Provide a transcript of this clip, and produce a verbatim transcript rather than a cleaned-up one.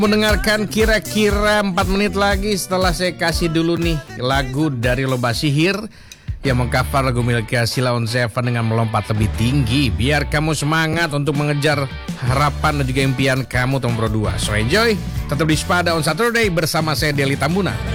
Mendengarkan kira-kira empat menit lagi setelah saya kasih dulu nih lagu dari Lomba Sihir yang mengcover lagu milik Sheila on Seven dengan melompat lebih tinggi biar kamu semangat untuk mengejar harapan dan juga impian kamu tahun dua. So enjoy, tetap di Spada on Saturday bersama saya Deli Tambuna.